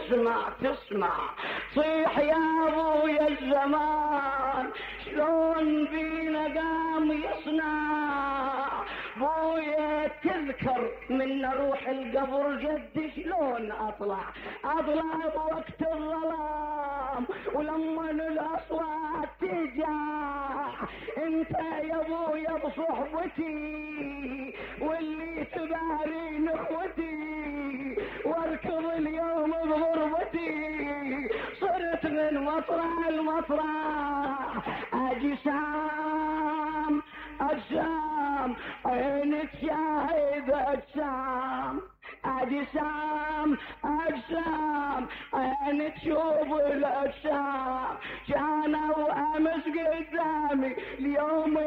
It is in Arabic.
تسمع صيح يا ابويا الزمان شلون بينا قام يصنع. بويا تذكر من روح القبر جدي شلون اطلع بوقت الظلام ولما الاصوات تجاع. انت يا ابويا بصحبتي واللي تبارين اخوتي واركض اليوم بغربتي. صرت من مطرح المطرح اجسام عينك شاهد اجسام اجسام عينك تشوف الاجسام. كانوا امس قدامي اليوم